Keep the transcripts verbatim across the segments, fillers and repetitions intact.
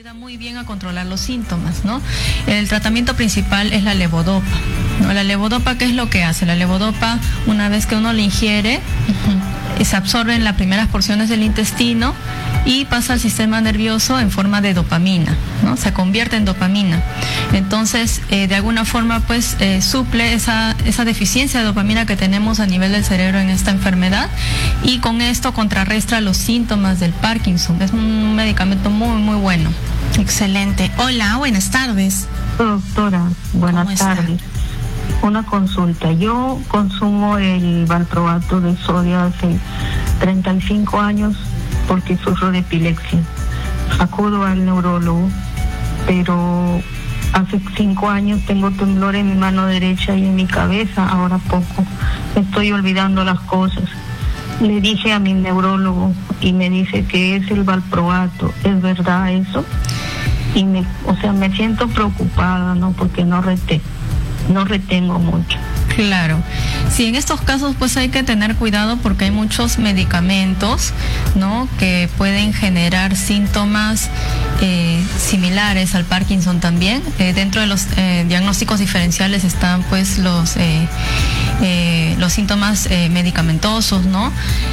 ayuda muy bien a controlar los síntomas, ¿no? El tratamiento principal es la levodopa, ¿no? La levodopa, ¿qué es lo que hace? La levodopa, una vez que uno la ingiere, uh-huh. se absorbe en las primeras porciones del intestino y pasa al sistema nervioso en forma de dopamina, ¿no? Se convierte en dopamina. Entonces, eh, de alguna forma, pues, eh, suple esa, esa deficiencia de dopamina que tenemos a nivel del cerebro en esta enfermedad, y con esto contrarresta los síntomas del Parkinson. Es un medicamento muy, muy bueno. Excelente. Hola, buenas tardes. Doctora, buenas tardes. Una consulta. Yo consumo el valproato de sodio hace treinta y cinco años porque sufro de epilepsia. Acudo al neurólogo, pero hace cinco años tengo temblor en mi mano derecha y en mi cabeza, ahora poco. Me estoy olvidando las cosas. Le dije a mi neurólogo y me dice que es el valproato. ¿Es verdad eso? Y me, o sea, me siento preocupada, ¿no? Porque no rete, no retengo mucho. Claro. Sí, en estos casos pues hay que tener cuidado porque hay muchos medicamentos, ¿no?, que pueden generar síntomas eh, similares al Parkinson también. Eh, dentro de los eh, diagnósticos diferenciales están pues los eh, eh, los síntomas eh, medicamentosos, ¿no?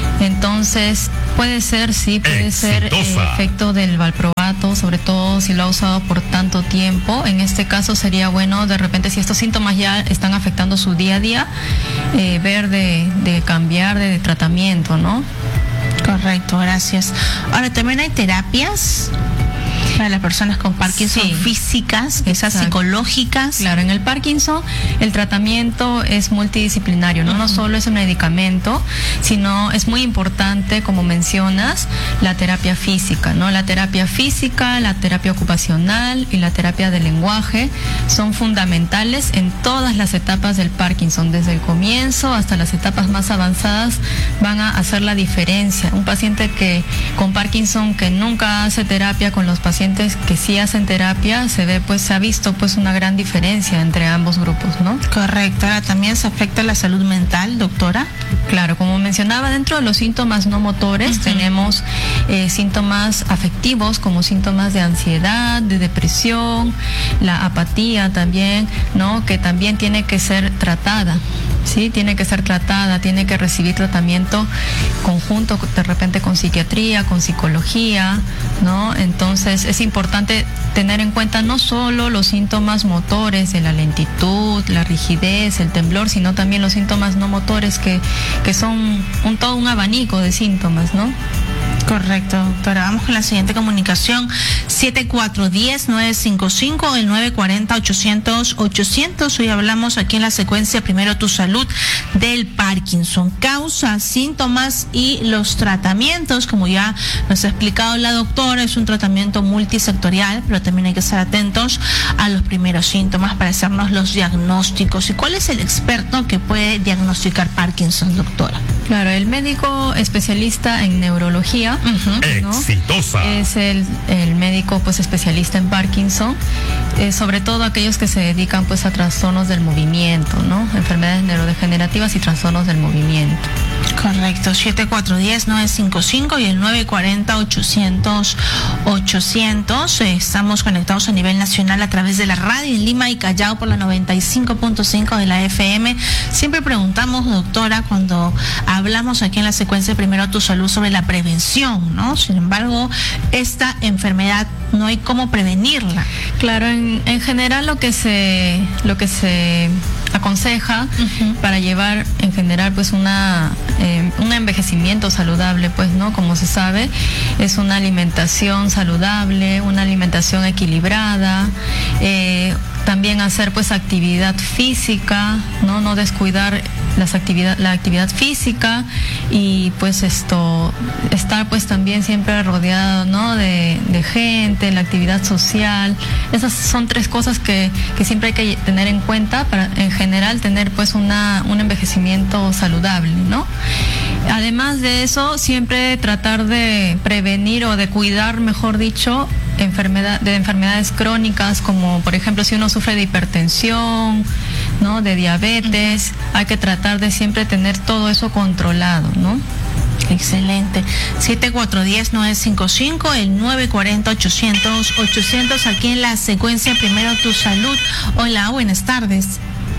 Entonces puede ser, sí, puede Exitosa. ser eh, efecto del valproato, sobre todo si lo ha usado por tanto tiempo. En este caso sería bueno, de repente, si estos síntomas ya están afectando su día a día, eh, ver de, de cambiar de, de tratamiento, ¿no? Correcto, gracias. Ahora, también hay terapias para las personas con Parkinson, sí, físicas, esas psicológicas. Claro, en el Parkinson el tratamiento es multidisciplinario, ¿no? Uh-huh. No solo es un medicamento, sino es muy importante, como mencionas, la terapia física, ¿no? La terapia física, la terapia ocupacional y la terapia del lenguaje son fundamentales en todas las etapas del Parkinson, desde el comienzo hasta las etapas más avanzadas van a hacer la diferencia. Un paciente que con Parkinson que nunca hace terapia con los pacientes que sí hacen terapia, se ve, pues, se ha visto pues una gran diferencia entre ambos grupos, ¿no? Correcto. Ahora, ¿también se afecta la salud mental, doctora? Claro, como mencionaba, dentro de los síntomas no motores, uh-huh. tenemos eh, síntomas afectivos como síntomas de ansiedad, de depresión, la apatía también, ¿no?, que también tiene que ser tratada. Sí, tiene que ser tratada, tiene que recibir tratamiento conjunto, de repente con psiquiatría, con psicología, ¿no? Entonces es importante tener en cuenta no solo los síntomas motores de la lentitud, la rigidez, el temblor, sino también los síntomas no motores que, que son un, todo un abanico de síntomas, ¿no? Correcto, doctora. Vamos con la siguiente comunicación. siete cuatro uno cero nueve cinco cinco, el nueve cuatro cero ochocientos ochocientos. Hoy hablamos aquí en la secuencia Primero tu Salud del Parkinson. Causas, síntomas y los tratamientos. Como ya nos ha explicado la doctora, es un tratamiento multisectorial, pero también hay que estar atentos a los primeros síntomas para hacernos los diagnósticos. ¿Y cuál es el experto que puede diagnosticar Parkinson, doctora? Claro, el médico especialista en neurología, uh-huh, ¿no?, Exitosa. Es el, el médico pues especialista en Parkinson, eh, sobre todo aquellos que se dedican pues a trastornos del movimiento, ¿no? Enfermedades neurodegenerativas y trastornos del movimiento. Correcto, siete cuatro uno cero nueve cinco cinco y el nueve cuatro cero ochocientos ochocientos. Eh, estamos conectados a nivel nacional a través de la radio en Lima y Callao por la noventa y cinco punto cinco de la F M. Siempre preguntamos, doctora, cuando hablamos aquí en la secuencia Primero tu Salud sobre la prevención, ¿no? Sin embargo, esta enfermedad no hay cómo prevenirla. Claro, en, en general lo que se lo que se aconseja uh-huh. para llevar en general pues una eh, un envejecimiento saludable, pues, ¿no? Como se sabe, es una alimentación saludable, una alimentación equilibrada, eh, también hacer pues actividad física, no no descuidar las actividad la actividad física y pues esto estar pues también siempre rodeado, ¿no?, de, de gente, la actividad social. Esas son tres cosas que, que siempre hay que tener en cuenta para en general tener pues una un envejecimiento saludable, ¿no? Además de eso, siempre tratar de prevenir o de cuidar, mejor dicho, enfermedad, de enfermedades crónicas, como por ejemplo si uno sufre de hipertensión, ¿no?, de diabetes, hay que tratar de siempre tener todo eso controlado, ¿no? Excelente. siete cuatro uno cero nueve cinco cinco, el nueve cuatro cero ochocientos ochocientos, aquí en la secuencia Primero Tu Salud. Hola, buenas tardes.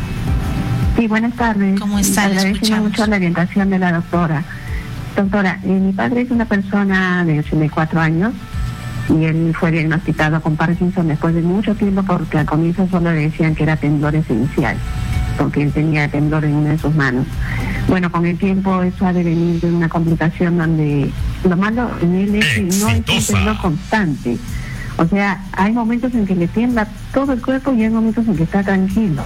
Sí, buenas tardes. ¿Cómo está? Agradezco mucho la orientación de la doctora. Doctora, eh, mi padre es una persona de ochenta y cuatro años y él fue diagnosticado con Parkinson después de mucho tiempo, porque al comienzo solo le decían que era temblor esencial, porque él tenía temblor en una de sus manos. Bueno, con el tiempo eso ha devenido en una complicación donde lo malo en él es que no es un temblor constante. O sea, hay momentos en que le tiembla todo el cuerpo y hay momentos en que está tranquilo.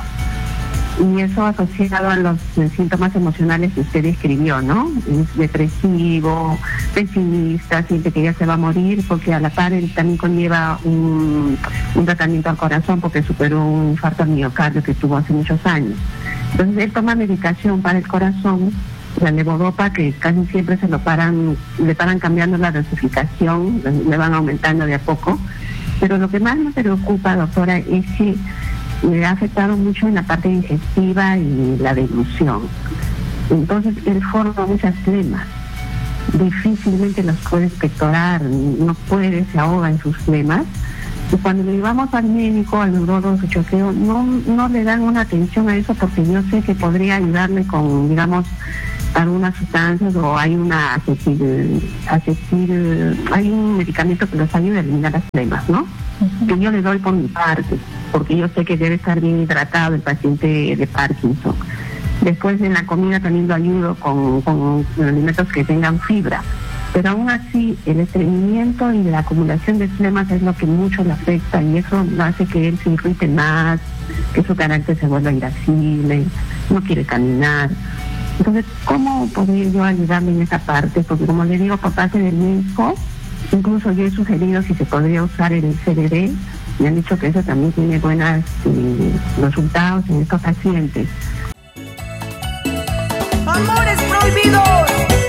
Y eso asociado a los eh, síntomas emocionales que usted describió, ¿no? Es depresivo, pesimista, siente que ya se va a morir, porque a la par él también conlleva un, un tratamiento al corazón porque superó un infarto al miocardio que tuvo hace muchos años. Entonces él toma medicación para el corazón, la levodopa, que casi siempre se lo paran, le paran cambiando la dosificación, le van aumentando de a poco. Pero lo que más me preocupa, doctora, es que me ha afectado mucho en la parte digestiva y la deglución. Entonces él forma muchas flemas, difícilmente las puede expectorar, no puede, se ahoga en sus flemas. Y cuando le llevamos al médico, al neurólogo, su choqueo, no, no le dan una atención a eso, porque yo sé que podría ayudarle con, digamos, algunas sustancias, o hay una acetil, acetil, hay un medicamento que los ayuda a eliminar las flemas, ¿no? Uh-huh. Que yo le doy por mi parte, porque yo sé que debe estar bien hidratado el paciente de Parkinson. Después en la comida también lo ayudo con, con alimentos que tengan fibra, pero aún así el estreñimiento y la acumulación de flemas es lo que mucho le afecta, y eso hace que él se irrite más, que su carácter se vuelva irascible, no quiere caminar. Entonces, ¿cómo podría yo ayudarle en esa parte? Porque como le digo, por parte del médico, incluso yo he sugerido si se podría usar el C B D, me han dicho que eso también tiene buenos eh, resultados en estos pacientes.